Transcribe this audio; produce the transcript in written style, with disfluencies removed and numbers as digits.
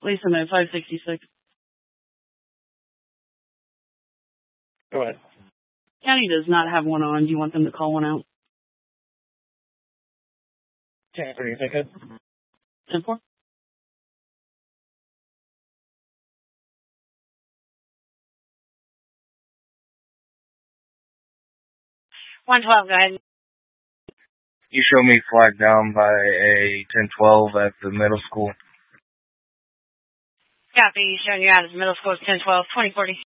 Lisa Mo, 566. Go ahead. County does not have one on. Do you want them to call one out? 10-3, if I could. 10-4? Go ahead. You show me flagged down by a 10-12 at the middle school. Copy. Showing you out at the middle school, 10-12, 2040.